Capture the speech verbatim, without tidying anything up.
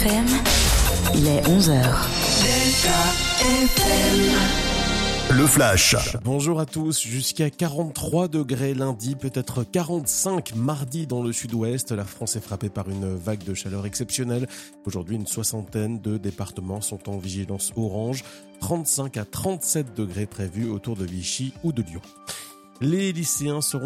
F M, il est onze heures. Le Flash. Bonjour à tous, jusqu'à quarante-trois degrés lundi, peut-être quarante-cinq mardi dans le sud-ouest. La France est frappée par une vague de chaleur exceptionnelle. Aujourd'hui, une soixantaine de départements sont en vigilance orange. trente-cinq à trente-sept degrés prévus autour de Vichy ou de Lyon. Les lycéens seront